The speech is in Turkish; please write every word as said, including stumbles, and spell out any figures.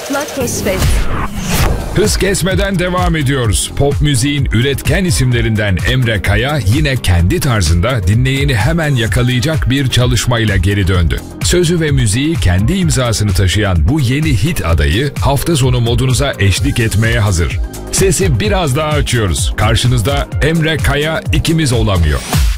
Tıkla keşfet. Hız kesmeden devam ediyoruz. Pop müziğin üretken isimlerinden Emre Kaya yine kendi tarzında dinleyeni hemen yakalayacak bir çalışmayla geri döndü. Sözü ve müziği kendi imzasını taşıyan bu yeni hit adayı hafta sonu modunuza eşlik etmeye hazır. Sesi biraz daha açıyoruz. Karşınızda Emre Kaya ikimiz olamıyor.